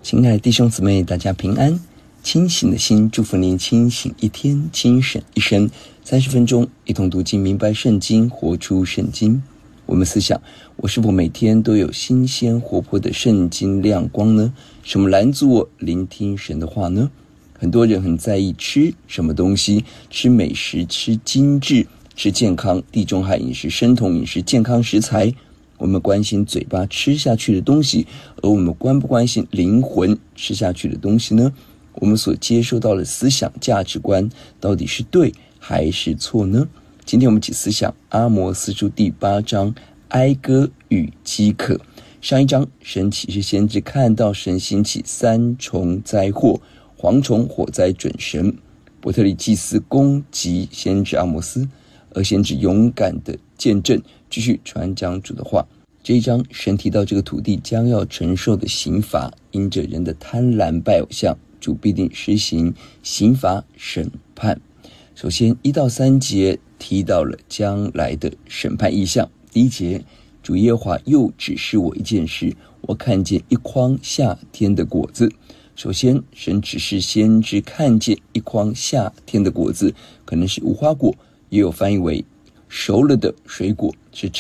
亲爱的弟兄姊妹，大家平安。清醒的心祝福您清醒一天，清醒一生。30分钟一同读经，明白圣经，活出圣经。我们思想，我是否每天都有新鲜活泼的圣经亮光呢？什么拦阻我聆听神的话呢？很多人很在意吃什么东西，吃美食，吃精致，吃健康，地中海饮食、生酮饮食、健康食材。我们关心嘴巴吃下去的东西，而我们关不关心灵魂吃下去的东西呢？我们所接受到的思想价值观到底是对还是错呢？今天我们一起思想阿摩司书第8章哀歌与饥渴。上一章神启示先知看到神兴起3重灾祸，蝗虫、火灾、准神。伯特利祭司攻击先知阿摩斯，而先知勇敢的见证，继续传讲主的话。这一章神提到这个土地将要承受的刑罚，因着人的贪婪拜偶像，主必定施行刑罚审判。首先1到3节提到了将来的审判意象。第1节，主耶和华又指示我一件事，我看见一筐夏天的果子。首先神指示先知看见一筐夏天的果子，可能是无花果，也有翻译为熟了的水果，是